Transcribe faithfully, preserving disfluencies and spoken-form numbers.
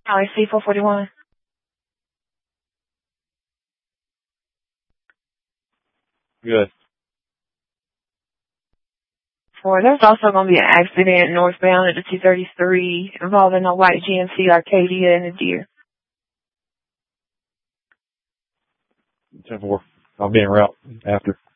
Cali C four forty-one. Good. Four. There's also going to be an accident northbound at the two thirty-three involving a white G M C Arcadia and a deer. ten four. I'll be en route after.